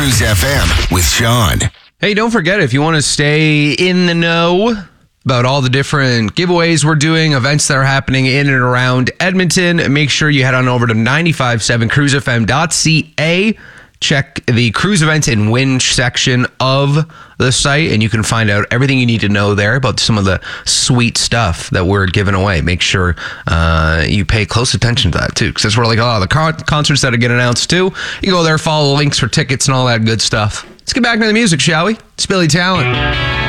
Cruise FM with Sean. Hey, don't forget, if you want to stay in the know about all the different giveaways we're doing, events that are happening in and around Edmonton, make sure you head on over to 957cruisefm.ca. Check the cruise events and winch section of the site, and you can find out everything you need to know there about some of the sweet stuff that we're giving away. Make sure you pay close attention to that, too, because that's where like a lot of the concerts that are getting announced, too. You go there, follow the links for tickets and all that good stuff. Let's get back to the music, shall we? It's Billy Talent.